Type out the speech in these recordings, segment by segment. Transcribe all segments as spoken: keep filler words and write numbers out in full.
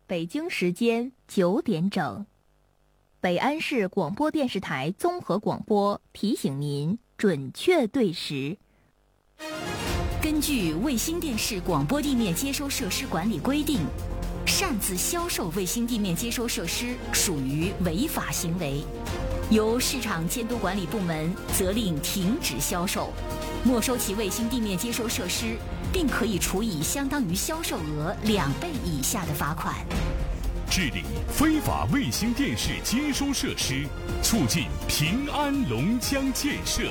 北京时间九点整，北安市广播电视台综合广播提醒您准确对时。 根据卫星电视广播地面接收设施管理规定，擅自销售卫星地面接收设施属于违法行为，由市场监督管理部门责令停止销售，没收其卫星地面接收设施，并可以处以相当于销售额两倍以下的罚款。 治理非法卫星电视接收设施，促进平安龙江建设。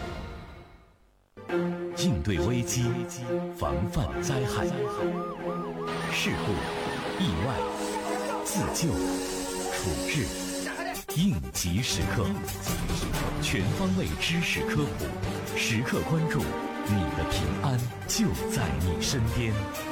应对危机，防范灾害，事故、意外、自救、处置，应急时刻，全方位知识科普，时刻关注，你的平安就在你身边。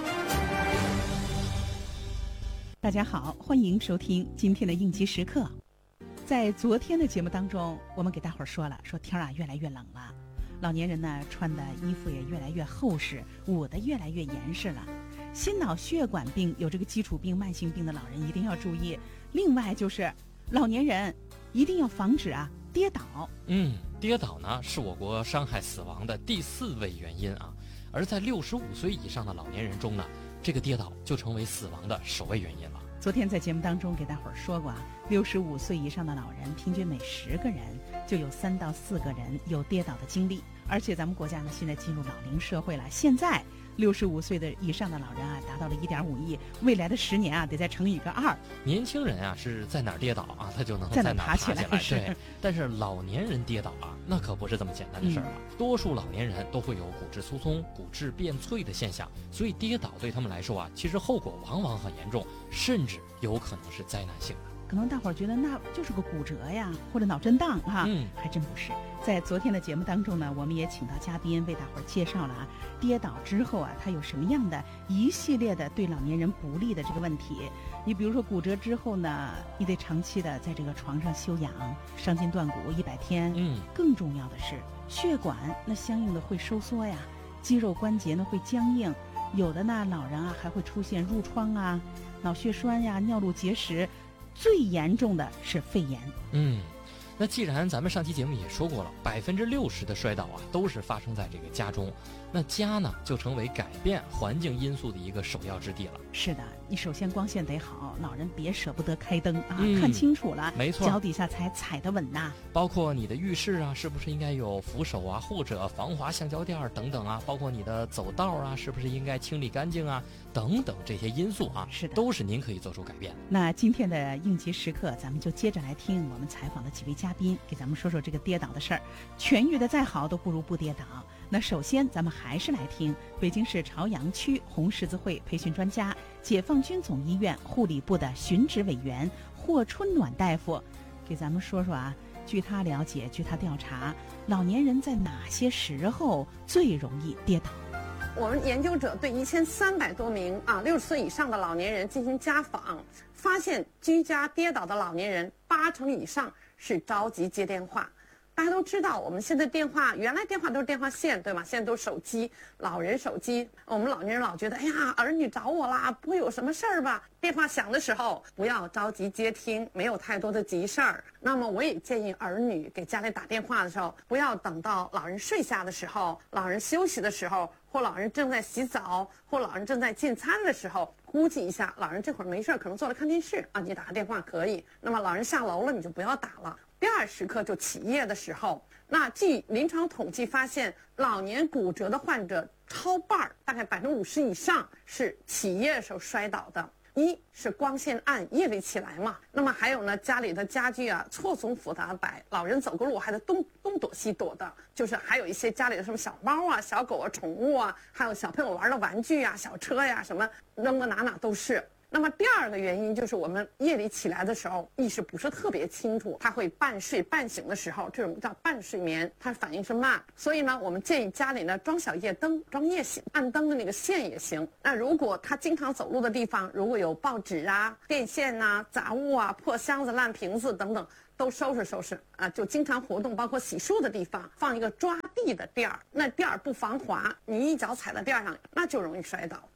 大家好，欢迎收听今天的应急时刻。在昨天的节目当中，我们给大伙儿说了，说天啊越来越冷了，老年人呢穿的衣服也越来越厚实，捂得越来越严实了。心脑血管病有这个基础病、慢性病的老人一定要注意。另外就是老年人一定要防止啊跌倒。 嗯，跌倒呢是我国伤害死亡的第四位原因啊，而在六十五岁以上的老年人中呢，这个跌倒就成为死亡的首位原因了。 昨天在节目当中给大伙儿说过啊，六十五岁以上的老人平均每十个人就有三到四个人有跌倒的经历，而且咱们国家呢现在进入老龄社会了，现在六十五岁的以上的老人啊达到了一点五亿，未来的十年啊得再乘以个二。 年轻人啊是在哪儿跌倒啊，他就能在哪儿爬起来， 爬起来对。但是老年人跌倒啊，那可不是这么简单的事儿了。嗯、多数老年人都会有骨质疏松、骨质变脆的现象，所以跌倒对他们来说啊，其实后果往往很严重，甚至有可能是灾难性的。 可能大伙儿觉得那就是个骨折呀，或者脑震荡哈、啊， 嗯， 还真不是。在昨天的节目当中呢，我们也请到嘉宾为大伙儿介绍了啊，跌倒之后啊，它有什么样的一系列的对老年人不利的这个问题。你比如说骨折之后呢，你得长期的在这个床上休养，伤筋断骨一百天。 嗯， 更重要的是血管那相应的会收缩呀，肌肉关节呢会僵硬，有的呢老人啊还会出现褥疮啊、脑血栓呀、尿路结石。最严重的是肺炎。 嗯，那既然咱们上期节目也说过了，百分之六十的摔倒啊都是发生在这个家中，那家呢就成为改变环境因素的一个首要之地了。 是的，你首先光线得好，老人别舍不得开灯啊、 嗯， 看清楚了， 没错， 脚底下才踩得稳呐。 包括你的浴室啊，是不是应该有扶手啊，或者防滑橡胶垫等等啊？包括你的走道啊，是不是应该清理干净啊？等等这些因素啊， 是的， 都是您可以做出改变。 那今天的应急时刻，咱们就接着来听我们采访的几位嘉宾，给咱们说说这个跌倒的事儿。痊愈的再好都不如不跌倒。那首先咱们还是来听北京市朝阳区红十字会培训专家、解放军总医院护理部的巡职委员霍春暖大夫给咱们说说啊，据他了解，据他调查，老年人在哪些时候最容易跌倒？ 我们研究者对一千三百多名啊六十岁以上的老年人进行家访，发现居家跌倒的老年人八成以上是着急接电话。大家都知道，我们现在电话原来电话都是电话线，对吗？现在都是手机，老人手机。我们老年人老觉得，哎呀，儿女找我啦，不会有什么事儿吧？电话响的时候，不要着急接听，没有太多的急事儿。那么我也建议儿女给家里打电话的时候，不要等到老人睡下的时候、老人休息的时候，或老人正在洗澡，或老人正在进餐的时候，估计一下老人这会儿没事，可能坐着看电视啊，你打个电话可以。那么老人下楼了，你就不要打了。第二时刻就起夜的时候，那据临床统计发现，老年骨折的患者超半，大概百分之五十以上是起夜的时候摔倒的。一是光线暗，夜里起来嘛。那么还有呢，家里的家具啊错综复杂摆，老人走个路还得东东躲西躲的。就是还有一些家里的什么小猫啊、小狗啊、宠物啊，还有小朋友玩的玩具啊、小车呀、啊，什么扔的哪哪都是。那么第二个原因就是我们夜里起来的时候意识不是特别清楚，他会半睡半醒的时候，这种叫半睡眠，它反应是慢。所以呢，我们建议家里呢装小夜灯，装夜醒，暗灯的那个线也行。那如果他经常走路的地方如果有报纸啊、电线啊、杂物啊、破箱子、烂瓶子等等，都收拾收拾啊，就经常活动，包括洗漱的地方放一个抓地的垫儿，那垫儿不防滑，你一脚踩在垫上，那就容易摔倒。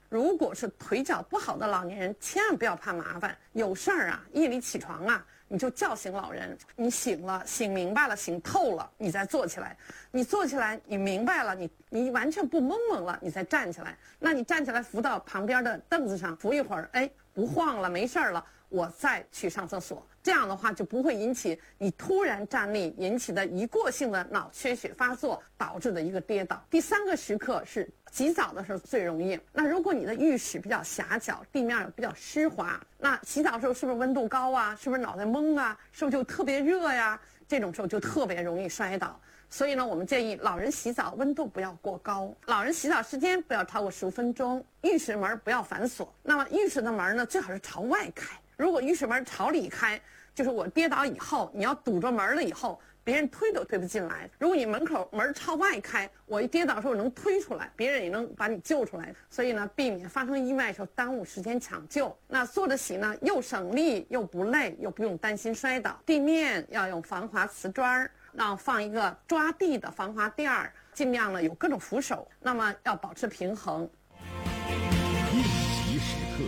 如果是腿脚不好的老年人，千万不要怕麻烦，有事儿啊，夜里起床啊，你就叫醒老人，你醒了，醒明白了，醒透了，你再坐起来。你坐起来，你明白了，你你完全不懵懵了，你再站起来。那你站起来，扶到旁边的凳子上，扶一会儿，哎，不晃了，没事了，我再去上厕所。这样的话就不会引起你突然站立引起的一过性的脑缺血发作导致的一个跌倒。第三个时刻是洗澡的时候最容易。那如果你的浴室比较狭小，地面比较湿滑，那洗澡的时候是不是温度高啊？是不是脑袋懵啊？是不是就特别热呀？这种时候就特别容易摔倒。所以呢，我们建议老人洗澡温度不要过高，老人洗澡时间不要超过十五分钟，浴室门不要反锁。那么浴室的门呢，最好是朝外开。如果浴室门朝里开，就是我跌倒以后，你要堵着门了以后，别人推都推不进来。如果你门口门朝外开，我一跌倒的时候能推出来，别人也能把你救出来。所以呢，避免发生意外的时候耽误时间抢救。那坐着洗呢，又省力又不累，又不用担心摔倒。地面要用防滑瓷砖，然后放一个抓地的防滑垫儿，尽量呢有各种扶手，那么要保持平衡。 应急时刻。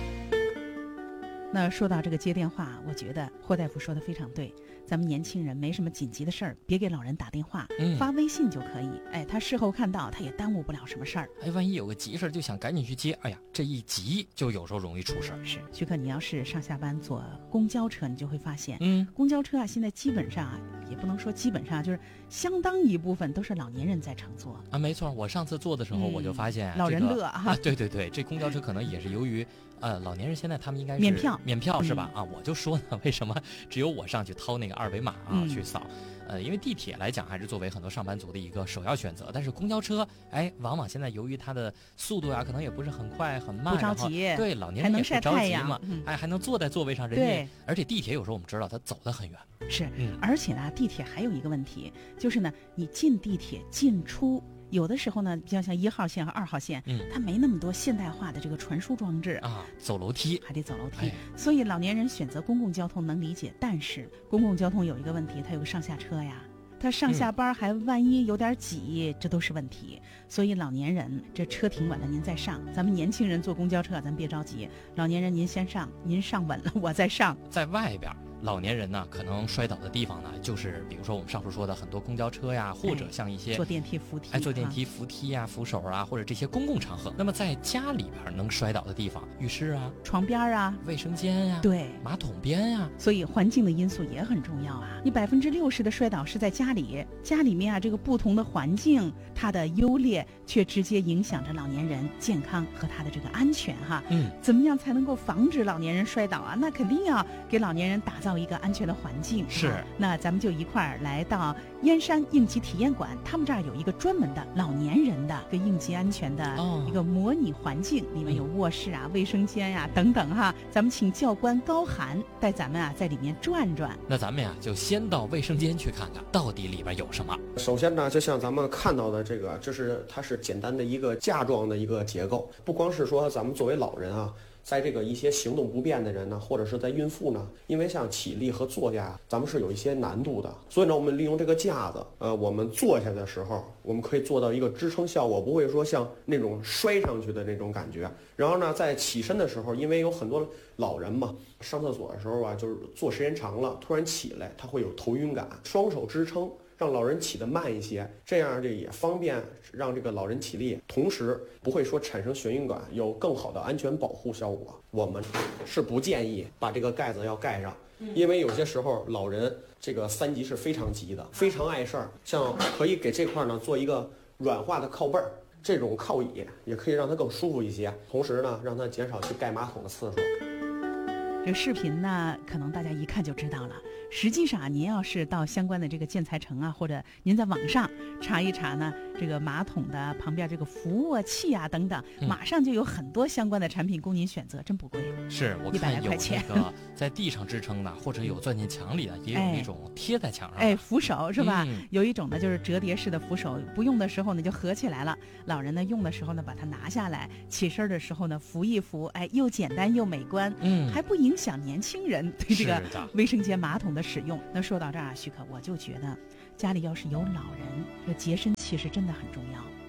那说到这个接电话，我觉得霍大夫说的非常对，咱们年轻人没什么紧急的事儿，别给老人打电话， 嗯、 发微信就可以。哎，他事后看到，他也耽误不了什么事儿。 哎，万一有个急事就想赶紧去接，哎呀，这一急就有时候容易出事儿。 是，徐克，你要是上下班坐公交车，你就会发现， 嗯， 公交车啊，现在基本上啊，也不能说基本上，就是相当一部分都是老年人在乘坐啊。没错，我上次坐的时候我就发现、 嗯、老人乐啊、这个、啊，对对对，这公交车可能也是由于。呃，老年人现在他们应该是免票， 免票是吧？嗯、啊，我就说呢，为什么只有我上去掏那个二维码啊、 嗯、 去扫？呃，因为地铁来讲还是作为很多上班族的一个首要选择，但是公交车，哎，往往现在由于它的速度啊，可能也不是很快很慢， 不着急， 对，老年人也不着急嘛， 嗯、 哎，还能坐在座位上，人家，而且地铁有时候我们知道它走得很远， 是， 嗯、 而且呢，地铁还有一个问题，就是呢，你进地铁进出。有的时候呢，比较像一号线和二号线， 嗯， 它没那么多现代化的这个传输装置啊，走楼梯还得走楼梯、 哎， 所以老年人选择公共交通能理解，但是公共交通有一个问题，它有个上下车呀，它上下班还万一有点挤、嗯，这都是问题。所以老年人这车停稳了您再上，咱们年轻人坐公交车咱别着急，老年人您先上，您上稳了我再上。 在外边。老年人呢，可能摔倒的地方呢，就是比如说我们上述说的很多公交车呀，或者像一些、 哎、坐电梯扶梯， 哎，坐电梯扶梯呀、扶手啊，或者这些公共场合。那么在家里边能摔倒的地方，浴室啊、 床边啊、 卫生间呀、 对、 马桶边呀， 所以环境的因素也很重要啊。你百分之六十的摔倒是在家里，家里面啊这个不同的环境，它的优劣却直接影响着老年人健康和他的这个安全哈。 嗯， 怎么样才能够防止老年人摔倒啊？那肯定要给老年人打造一个安全的环境。 是、 啊，那咱们就一块儿来到燕山应急体验馆，他们这儿有一个专门的老年人的一个应急安全的一个模拟环境，哦、里面有卧室啊、嗯、卫生间呀、啊、等等哈。咱们请教官高涵带咱们啊在里面转转。 那咱们呀就先到卫生间去看看，到底里边有什么。 首先呢，就像咱们看到的这个，就是它是简单的一个架状的一个结构，不光是说咱们作为老人啊。在这个一些行动不便的人呢，或者是在孕妇呢，因为像起立和坐下，咱们是有一些难度的，所以呢，我们利用这个架子，呃，我们坐下的时候，我们可以做到一个支撑效果，不会说像那种摔上去的那种感觉。然后呢，在起身的时候，因为有很多老人嘛，上厕所的时候啊，就是坐时间长了，突然起来，他会有头晕感，双手支撑。让老人起得慢一些，这样这也方便让这个老人起立，同时不会说产生眩晕感，有更好的安全保护效果。我们是不建议把这个盖子要盖上，因为有些时候老人这个三急是非常急的，非常碍事儿。像可以给这块呢做一个软化的靠背儿，这种靠椅也可以让它更舒服一些，同时呢让它减少去盖马桶的次数。 这个视频呢，可能大家一看就知道了。实际上啊，您要是到相关的这个建材城啊，或者您在网上查一查呢，这个马桶的旁边这个扶卧器啊等等， 嗯、 马上就有很多相关的产品供您选择，真不贵。 是我看有那个在地上支撑的，或者有钻进墙里的，也有那种贴在墙上的。 哎，扶手是吧、 嗯？ 有一种呢就是折叠式的扶手，不用的时候呢就合起来了，老人呢用的时候呢把它拿下来，起身的时候呢扶一扶，哎，又简单又美观， 嗯， 还不影响年轻人对这个卫生间马桶的使用。那说到这儿啊，徐可，我就觉得家里要是有老人，这洁身气是真的很重要。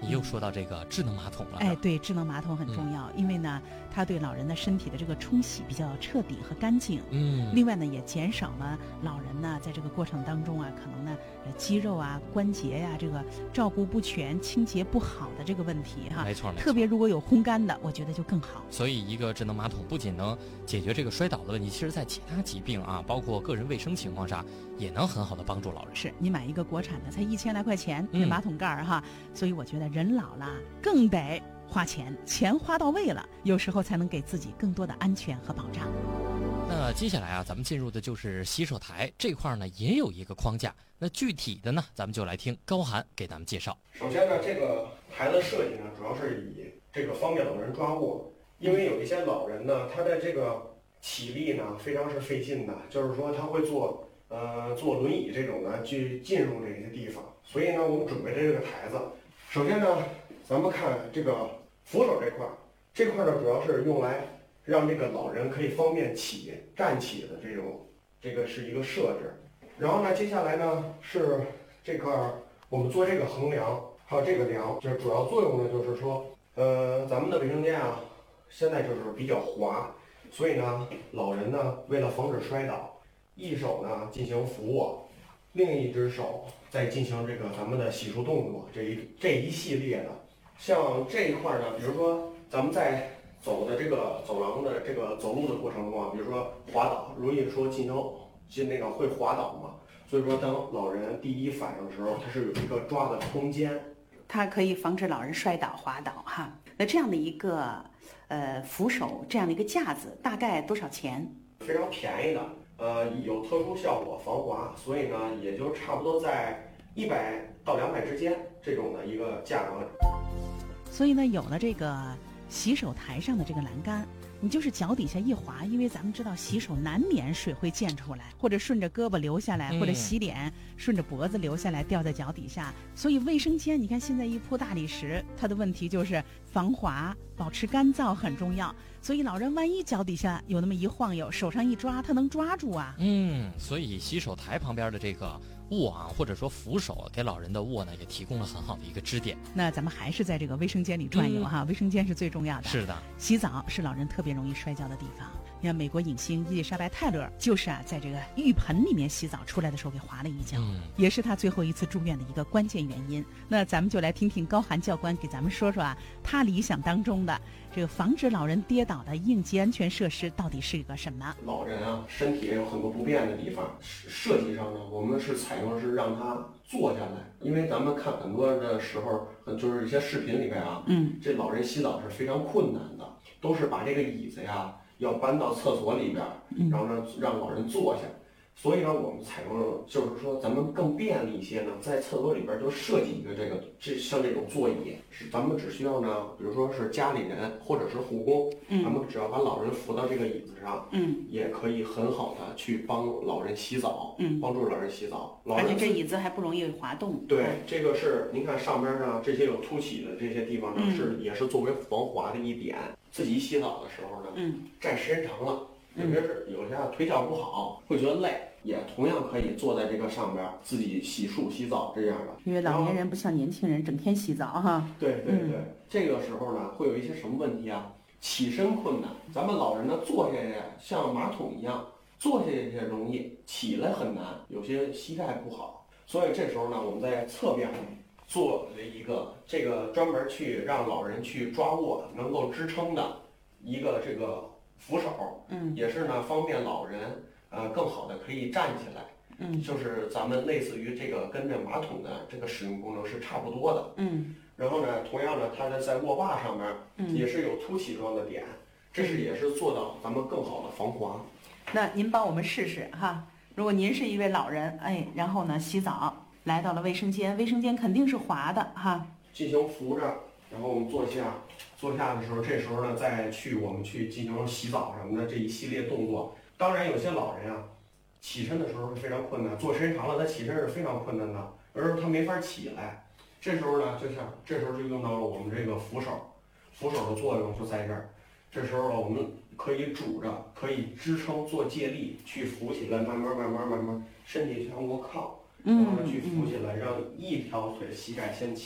你又说到这个智能马桶了。 哎，对，智能马桶很重要，嗯、因为呢，它对老人的身体的这个冲洗比较彻底和干净。 嗯， 另外呢，也减少了老人呢在这个过程当中啊，可能呢肌肉啊、关节呀、啊、这个照顾不全、清洁不好的这个问题哈。 没错，没错。 特别如果有烘干的，我觉得就更好。 所以，一个智能马桶不仅能解决这个摔倒的问题，其实在其他疾病啊，包括个人卫生情况下，也能很好的帮助老人。 是你买一个国产的才一千来块钱，这马桶盖儿哈，所以我觉得人老了更得花钱，钱花到位了，有时候才能给自己更多的安全和保障。 那接下来啊，咱们进入的就是洗手台这块呢，也有一个框架。那具体的呢，咱们就来听高涵给咱们介绍。 首先呢，这个台的设计呢，主要是以这个方便老人抓握，因为有一些老人呢，他的这个起立呢非常是费劲的，就是说他会坐呃坐轮椅这种呢去进入这些地方，所以呢，我们准备这个台子。首先呢，咱们看这个扶手这块，这块呢主要是用来让这个老人可以方便起站起的这种，这个是一个设置。然后呢，接下来呢是这块我们做这个横梁，还有这个梁，就是主要作用呢就是说，呃，咱们的卫生间啊，现在就是比较滑，所以呢，老人呢为了防止摔倒，一手呢进行扶握，另一只手再进行这个咱们的洗漱动作，这一这一系列的。像这一块呢，比如说咱们在走的这个走廊的这个走路的过程中啊，比如说滑倒，容易说进行进那个会滑倒嘛，所以说当老人第一反应的时候，它是有一个抓的空间， 它可以防止老人摔倒滑倒哈。那这样的一个呃扶手这样的一个架子大概多少钱？ 非常便宜的，呃有特殊效果防滑，所以呢也就差不多在一百到两百之间这种的一个价格。 所以呢，有了这个洗手台上的这个栏杆，你就是脚底下一滑，因为咱们知道洗手难免水会溅出来，或者顺着胳膊流下来，或者洗脸顺着脖子流下来掉在脚底下。所以卫生间，你看现在一铺大理石，它的问题就是防滑、保持干燥很重要。所以老人万一脚底下有那么一晃悠，手上一抓，他能抓住啊。 嗯，所以洗手台旁边的这个握啊，或者说扶手，给老人的握呢，也提供了很好的一个支点。 那咱们还是在这个卫生间里转悠哈，嗯、卫生间是最重要的。 是的， 洗澡是老人特别容易摔跤的地方。你看美国影星伊丽莎白泰勒就是啊，在这个浴盆里面洗澡出来的时候给滑了一跤，嗯、也是他最后一次住院的一个关键原因。那咱们就来听听高涵教官给咱们说说啊，他理想当中的这个防止老人跌倒的应急安全设施到底是一个什么？ 老人啊，身体有很多不便的地方，设计上呢，我们是采用的是让他坐下来，因为咱们看很多的时候，就是一些视频里边啊，嗯，这老人洗澡是非常困难的，都是把这个椅子呀要搬到厕所里边，然后呢让老人坐下。所以呢，我们采用就是说，咱们更便利一些呢，在厕所里边就设计一个这个这像这种座椅，是咱们只需要呢，比如说是家里人或者是护工，嗯、咱们只要把老人扶到这个椅子上，嗯，也可以很好的去帮老人洗澡，嗯，帮助老人洗澡。老人而且这椅子还不容易滑动。 对，这个是您看上边呢这些有凸起的这些地方呢，嗯、是也是作为防滑的一点。自己洗澡的时候呢，嗯，站时间长了。特别是有些腿脚不好，会觉得累，也同样可以坐在这个上边自己洗漱洗澡这样的。 因为老年人不像年轻人整天洗澡哈。 对对对，嗯、这个时候呢会有一些什么问题啊？起身困难，咱们老人呢坐下去像马桶一样，坐下去容易，起来很难，有些膝盖不好，所以这时候呢我们在侧面做了一个这个专门去让老人去抓握能够支撑的一个这个。扶手，嗯，也是呢，方便老人，呃，更好的可以站起来，嗯，就是咱们类似于这个跟这马桶的这个使用功能是差不多的，嗯，然后呢，同样呢，它的在握把上面，嗯，也是有凸起状的点，这是也是做到咱们更好的防滑。 那您帮我们试试哈，如果您是一位老人，哎，然后呢洗澡来到了卫生间，卫生间肯定是滑的哈， 进行扶着，然后我们坐下。坐下的时候，这时候呢，再去我们去进行洗澡什么的这一系列动作。当然，有些老人啊，起身的时候是非常困难，坐时间长了，他起身是非常困难的，而他没法起来。这时候呢，就像这时候就用到了我们这个扶手，扶手的作用就在这儿。这时候呢，我们可以拄着，可以支撑做借力去扶起来，慢慢慢慢慢慢，身体向过靠，然后呢去扶起来，让一条腿膝盖先起。